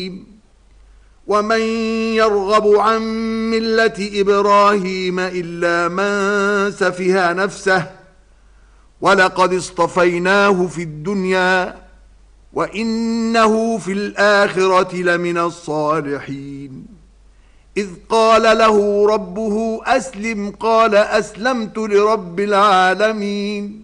ومن يرغب عن ملة إبراهيم إلا من سفه نفسه ولقد اصطفيناه في الدنيا وإنه في الآخرة لمن الصالحين إذ قال له ربه أسلم قال أسلمت لرب العالمين